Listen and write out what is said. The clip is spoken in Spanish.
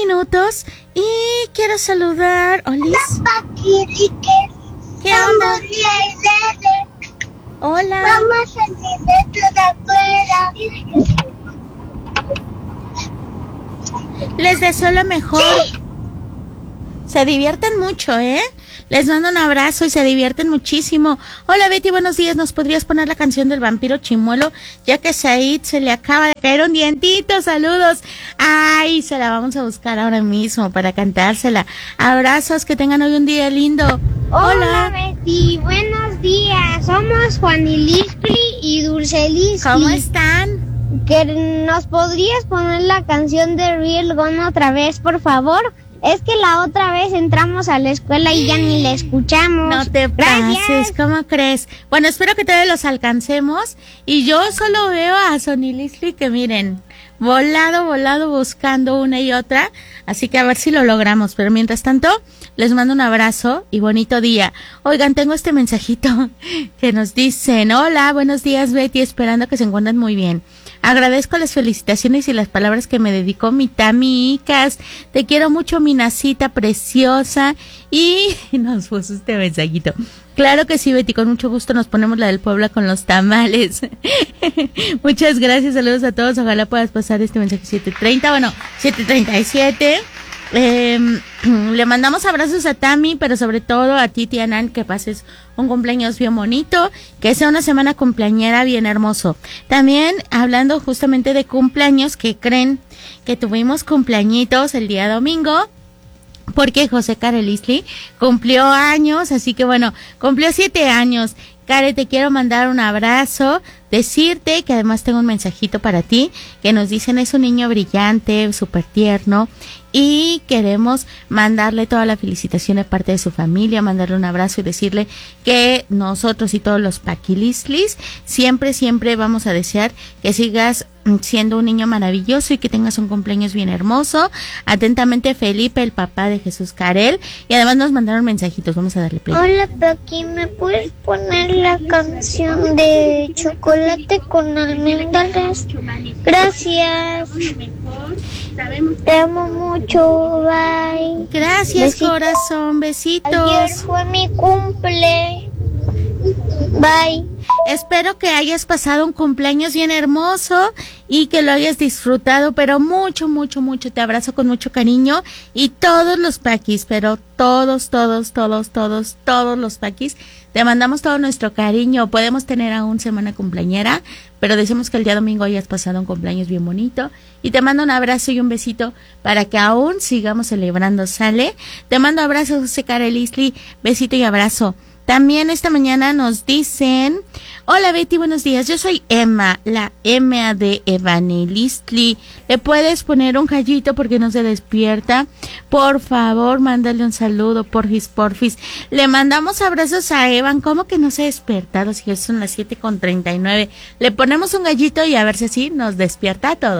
minutos y quiero saludar. Olis. ¿Qué onda? Hola. Vamos a salir de toda afuera. Les deseo lo mejor. Se divierten mucho, ¿eh? Les mando un abrazo y se divierten muchísimo. Hola Betty, buenos días. ¿Nos podrías poner la canción del vampiro chimuelo? Ya que Said se le acaba de caer un dientito. Saludos. Ay, se la vamos a buscar ahora mismo para cantársela. Abrazos, que tengan hoy un día lindo. Hola Betty, buenos días. Somos Juan y Lisli y Dulce Lisli. ¿Cómo están? ¿Que nos podrías poner la canción de Real Gone otra vez, por favor? Es que la otra vez entramos a la escuela y ya ni la escuchamos. No te pases, ¿cómo crees? Bueno, espero que todos los alcancemos. Y yo solo veo a Sonny Lisli que miren, volado buscando una y otra. Así que a ver si lo logramos. Pero mientras tanto, les mando un abrazo y bonito día. Oigan, tengo este mensajito que nos dicen: hola, buenos días Betty, esperando que se encuentren muy bien. Agradezco las felicitaciones y las palabras que me dedicó mi Tami Icas. Te quiero mucho, mi Nacita preciosa. Y nos puso este mensajito. Claro que sí, Betty, con mucho gusto nos ponemos la del Puebla con los tamales. Muchas gracias, saludos a todos. Ojalá puedas pasar este mensaje 7:30, bueno, 7:37. Le mandamos abrazos a Tami, pero sobre todo a ti, Tianan, que pases un cumpleaños bien bonito, que sea una semana cumpleañera bien hermoso. También, hablando justamente de cumpleaños, que creen que tuvimos cumpleañitos el día domingo, porque José Carelisli cumplió años, así que bueno, cumplió 7 años. Care, te quiero mandar un abrazo, decirte que además tengo un mensajito para ti, que nos dicen es un niño brillante, súper tierno, y queremos mandarle toda la felicitación de parte de su familia, mandarle un abrazo y decirle que nosotros y todos los Paquilislis siempre vamos a desear que sigas siendo un niño maravilloso y que tengas un cumpleaños bien hermoso. Atentamente, Felipe, el papá de Jesús Carel, y además nos mandaron mensajitos, vamos a darle play. Hola Paqui, ¿me puedes poner la canción de Chocolate con Almendras? Gracias. Te amo mucho, bye. Gracias, Besitos. corazón, besitos. Ayer fue mi cumple. Bye. Espero que hayas pasado un cumpleaños bien hermoso y que lo hayas disfrutado, pero mucho. Te abrazo con mucho cariño y todos los Paquis, pero todos los Paquis, te mandamos todo nuestro cariño. Podemos tener aún semana cumpleañera, pero decimos que el día domingo hayas pasado un cumpleaños bien bonito y te mando un abrazo y un besito para que aún sigamos celebrando, ¿sale? Te mando abrazos, José Carelisli, besito y abrazo. También esta mañana nos dicen: hola Betty, buenos días, yo soy Emma, la Emma de Evanelistli. ¿Le puedes poner un gallito porque no se despierta? Por favor, mándale un saludo, porfis. Le mandamos abrazos a Evan. ¿Cómo que no se ha despertado? Si son las 7:39. Le ponemos un gallito y a ver si así nos despierta a todos.